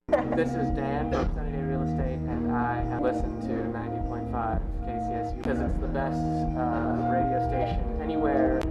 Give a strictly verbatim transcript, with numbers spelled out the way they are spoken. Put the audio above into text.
This is Dan from Sunny Day Real Estate, and I have listened to ninety point five K C S U because it's the best uh, radio station anywhere